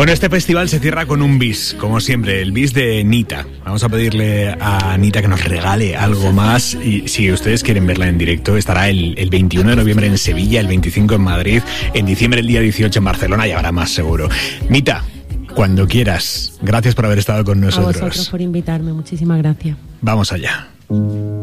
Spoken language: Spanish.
Bueno, este festival se cierra con un bis, como siempre, el bis de Nita. Vamos a pedirle a Nita que nos regale algo más, y si ustedes quieren verla en directo, estará el 21 de noviembre en Sevilla, el 25 en Madrid, en diciembre el día 18 en Barcelona, y habrá más seguro. Nita, cuando quieras, gracias por haber estado con nosotros. A vosotros por invitarme, muchísimas gracias. Vamos allá.